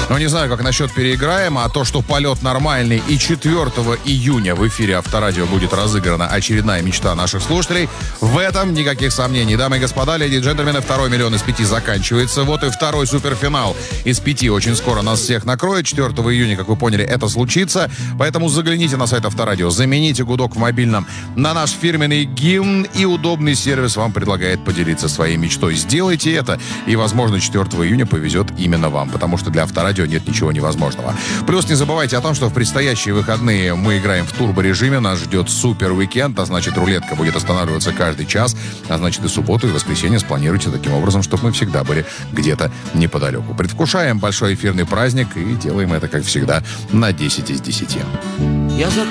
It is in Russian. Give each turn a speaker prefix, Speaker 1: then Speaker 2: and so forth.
Speaker 1: Но не знаю, как насчет переиграем, а то, что полет нормальный и 4 июня в эфире Авторадио будет разыграна очередная мечта наших слушателей, в этом никаких сомнений. Дамы и господа, леди и джентльмены, 2 миллион из 5 заканчивается. Вот и второй суперфинал из 5 очень скоро нас всех накроет. 4 июня, как вы поняли, это случится. Поэтому загляните на сайт Авторадио, замените гудок в мобильном на наш фирменный гимн, и удобный сервис вам предлагает поделиться своей мечтой. Сделайте это, и, возможно, 4 июня повезет именно вам, потому что для Авторадио нет ничего невозможного. Плюс не забывайте о том, что в предстоящие выходные мы играем в турборежиме, нас ждет супер уикенд, а значит, рулетка будет останавливаться каждый час, а значит, и субботу, и воскресенье спланируйте таким образом, чтобы мы всегда были где-то неподалеку. Предвкушаем большой эфирный праздник и делаем это, как всегда, на 10 из 10.